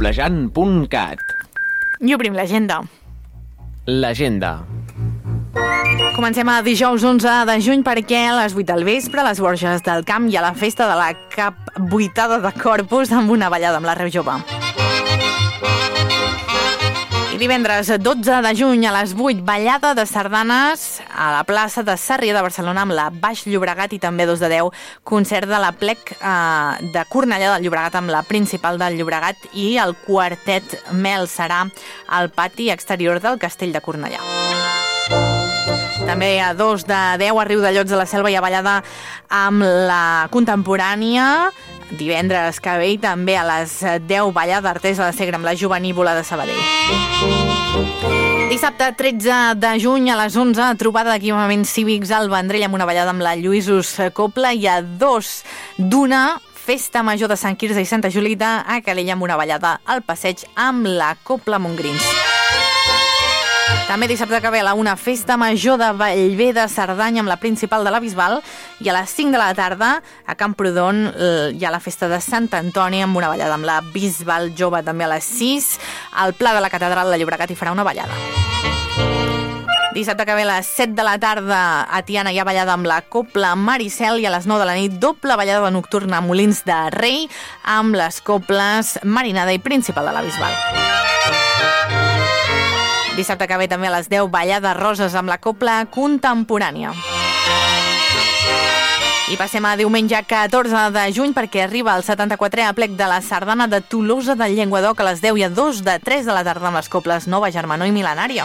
coplejant.cat. I obrim l'agenda. L'agenda. Comencem a dijous 11 de juny perquè a les 8 del vespre a les Borges del Camp hi ha la festa de la Capbuitada de Corpus amb una ballada amb la Reu Jove. I divendres 12 de juny a les 8, ballada de sardanes a la plaça de Sarrià de Barcelona amb la Baix Llobregat, i també 2 de 10, concert de la Plec de Cornellà del Llobregat amb la Principal del Llobregat, i el quartet Mel serà al pati exterior del Castell de Cornellà. També a 2 de 10 a Riudellots de la Selva hi ha ballada amb la Contemporània. Divendres que ve també a les 10 ballada Artesa de Segre amb la Jovenívola de Sabadell. Dissabte 13 de juny a les 11 trobada d'equipaments cívics al Vendrell amb una ballada amb la Lluïsos Copla, i a 2 d'una festa major de Sant Quirze i Santa Julita a Calella amb una ballada al passeig amb la Copla Montgrins. També dissabte que ve a la 1 festa major de Bellver de Cerdanya amb la Principal de la Bisbal, i a les 5 de la tarda a Camprodon hi ha la festa de Sant Antoni amb una ballada amb la Bisbal Jove. També a les 6 al Pla de la Catedral de Llobregat hi farà una ballada. Dissabte que ve a les 7 de la tarda a Tiana hi ha ballada amb la Copla Maricel, i a les 9 de la nit doble ballada nocturna a Molins de Rei amb les coples Marinada i Principal de la Bisbal. Dissabte que ve també a les 10 ballada Roses amb la Copla Contemporània. I passem a diumenge 14 de juny perquè arriba el 74è aplec de la Sardana de Tolosa del Llenguadoc a les 10 i a 2 de 3 de la tarda amb les coples Nova Germanor i Mil·lenària.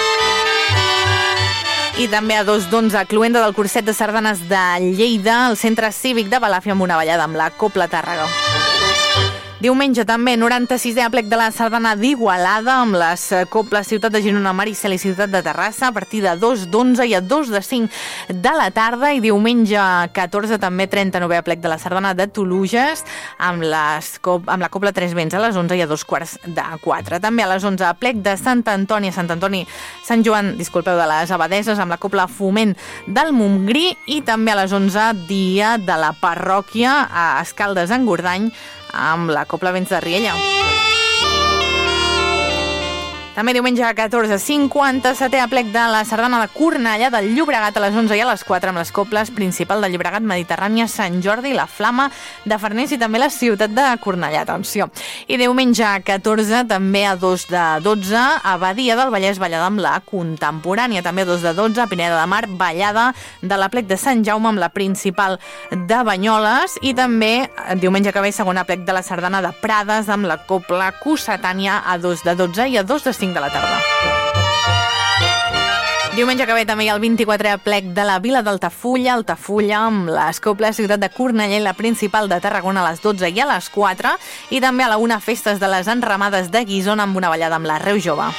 I també a 2 d'11 Cluenda del Curset de Sardanes de Lleida al Centre Cívic de Balàfia amb una ballada amb la Copla Tàrrega. Diumenge també 96è aplec de la Sardana d'Igualada amb les coples Ciutat de Girona, Maricel i Ciutat de Terrassa a partir de 2 d'11 i a 2 de 5 de la tarda. I diumenge 14 també 39è aplec de la Sardana de Toluges amb la Copla Tres Vents a les 11 i a 3:45. També a les 11 aplec de Sant Antoni, Sant Joan, de les Abadeses amb la Copla Foment del Montgrí, i també a les 11 dia de la parròquia a Escaldes-Engordany amb la Copla Vents de Riella. També diumenge 14, 57è aplec de la Sardana de Cornellà del Llobregat a les 11 i a les 4 amb les coples Principal del Llobregat, Mediterrània, Sant Jordi, la Flama de Farners i també la Ciutat de Cornellà. Atenció. I diumenge 14 també a 2 de 12 a Badia del Vallès ballada amb la Contemporània. També a 2 de 12 a Pineda de Mar ballada de l'aplec de Sant Jaume amb la Principal de Banyoles, i també diumenge que ve segon aplec de la Sardana de Prades amb la Copla Cossetània a 2 de 12 i a 2 de 5 de la tarda. Diumenge que ve també hi ha el 24è aplec de la Vila d'Altafulla, amb les coples Ciutat de Cornellà i la Principal de Tarragona a les 12 i a les 4, i també a la 1 festes de les Enramades de Guissona amb una ballada amb la Reu Jove.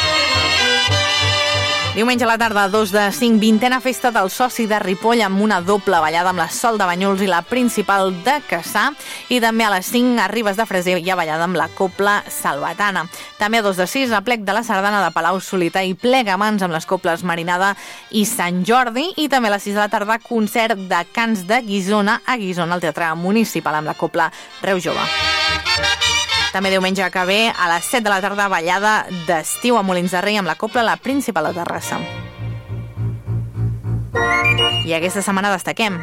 Diumenge a la tarda, 2 de 5, 20a festa del Soci de Ripoll amb una doble ballada amb la Sol de Banyuls i la Principal de Cassà, i també a les 5 a Ribes de Freser hi ha ballada amb la Copla Salvatana. També a 2 de 6 a plec de la Sardana de Palau Solità i Plegamans amb les coples Marinada i Sant Jordi, i també a les 6 de la tarda concert de cants de Guissona a Guissona al Teatre Municipal amb la Copla Reu Jove. També diumenge que ve a les 7 de la tarda ballada d'estiu a Molins de Rei amb la Copla La Principal de Terrassa. I aquesta setmana destaquem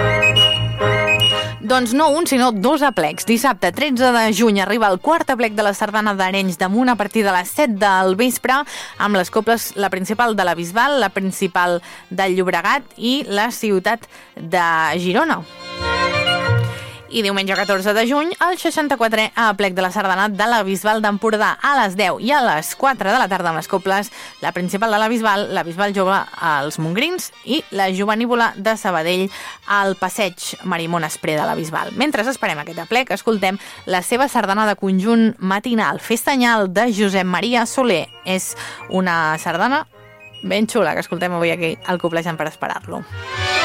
doncs no un, sinó 2 aplecs. Dissabte 13 de juny arriba el quart aplec de la Sardana d'Arenys d'Amunt a partir de les 7 del vespre amb les coples la Principal de la Bisbal, la Principal del Llobregat i la Ciutat de Girona. I diumenge 14 de juny, el 64è aplec de la Sardana de la Bisbal d'Empordà a les 10 i a les 4 de la tarda amb les coples la Principal de la Bisbal Jove als Montgrins i la Jovenívola de Sabadell al passeig Marimon Espré de la Bisbal. Mentre esperem aquest aplec, escoltem la seva sardana de conjunt matinal, Festanyal, de Josep Maria Soler. És una sardana ben xula que escoltem avui aquí al Coplejant per esperar-lo.